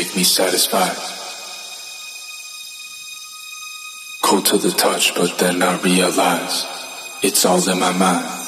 make me satisfied. Cold to the touch, but then I realize it's all in my mind.